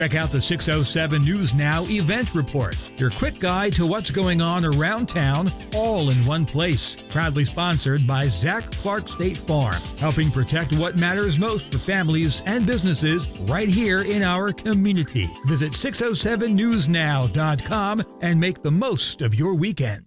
Check out the 607 News Now event report, your quick guide to what's going on around town, all in one place. Proudly sponsored by Zach Clark State Farm, helping protect what matters most for families and businesses right here in our community. Visit 607newsnow.com and make the most of your weekend.